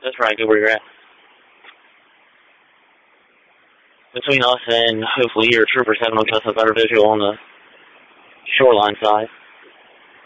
That's right, good where you're at. Between us and hopefully your troopers having a better visual on the shoreline side.